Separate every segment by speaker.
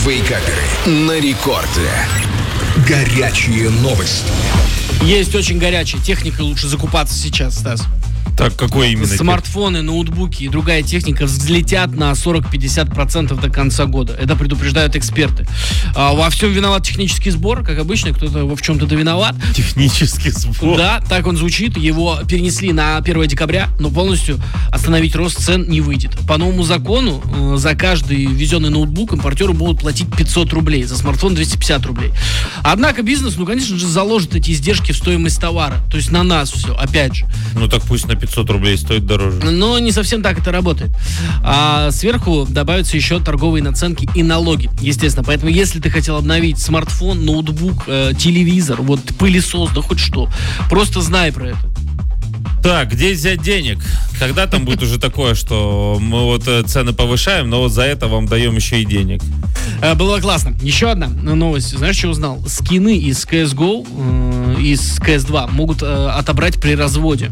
Speaker 1: Вейкаперы на рекорде. Горячие новости.
Speaker 2: Есть очень горячая техника, лучше закупаться сейчас, Стас.
Speaker 3: Так, какой именно?
Speaker 2: Смартфоны, ноутбуки и другая техника взлетят на 40-50% до конца года. Это предупреждают эксперты. Во всем виноват технический сбор, как обычно, кто-то в чем-то виноват.
Speaker 3: Технический сбор?
Speaker 2: Да, так он звучит. Его перенесли на 1 декабря, но полностью остановить рост цен не выйдет. По новому закону за каждый ввезенный ноутбук импортеры будут платить 500 рублей, за смартфон 250 рублей. Однако бизнес, конечно же, заложит эти издержки в стоимость товара. То есть на нас все, опять же.
Speaker 3: Ну так пусть на 500 рублей стоит дороже.
Speaker 2: Но не совсем так это работает. А сверху добавятся еще торговые наценки и налоги, естественно. Поэтому если ты хотел обновить смартфон, ноутбук, телевизор, вот пылесос, да хоть что, просто знай про это.
Speaker 3: Так, где взять денег? Когда там будет уже такое, что мы вот цены повышаем, но вот за это вам даем еще и денег?
Speaker 2: Было классно. Еще одна новость. Знаешь, что узнал? Скины из CSGO, из CS2 могут отобрать при разводе.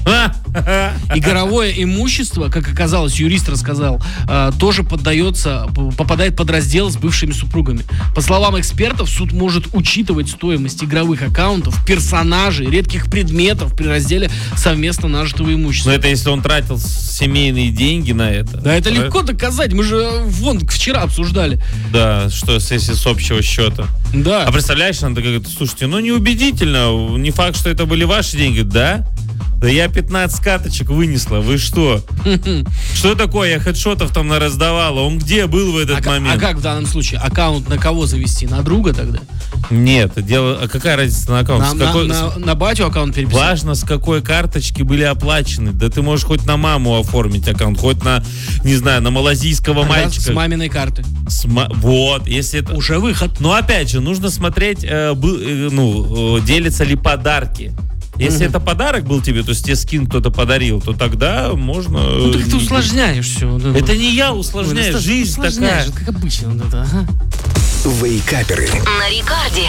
Speaker 2: Игровое имущество, как оказалось, юрист рассказал, тоже попадает под раздел с бывшими супругами. По словам экспертов, суд может учитывать стоимость игровых аккаунтов, персонажей, редких предметов при разделе совместно нажитого имущества.
Speaker 3: Но это если он тратил семейные деньги на это.
Speaker 2: Да, это легко доказать. Мы же вчера обсуждали.
Speaker 3: Да, что если с общего счета.
Speaker 2: Да.
Speaker 3: А представляешь, она говорит, слушайте, неубедительно, не факт, что это были ваши деньги, да? Да я 15 карточек вынесла, вы что? Что такое? Я хедшотов там нараздавала. Он где был в этот момент?
Speaker 2: А как в данном случае? Аккаунт на кого завести? На друга тогда?
Speaker 3: Нет, а какая разница на аккаунт?
Speaker 2: На батю аккаунт переписать?
Speaker 3: Важно, с какой карточки были оплачены. Да ты можешь хоть на маму оформить аккаунт, хоть на, не знаю, на малазийского мальчика.
Speaker 2: С маминой карты.
Speaker 3: Вот, если это...
Speaker 2: Уже выход.
Speaker 3: Но опять же, нужно смотреть, делятся ли подарки. Если это подарок был тебе, то есть тебе скин кто-то подарил, то тогда можно...
Speaker 2: Ну так ты усложняешь все.
Speaker 3: Это не я усложняю, жизнь такая.
Speaker 2: Как обычно.
Speaker 1: Вейкаперы.
Speaker 4: На рекорде.